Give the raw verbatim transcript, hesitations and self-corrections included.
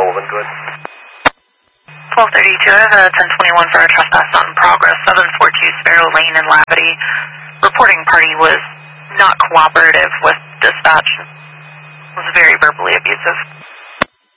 Sullivan, good. twelve thirty-two, I have a ten twenty-one for a trespass on progress, seven forty-two Sparrow Lane in Labadie. Reporting party was not cooperative with dispatch. Was very verbally abusive.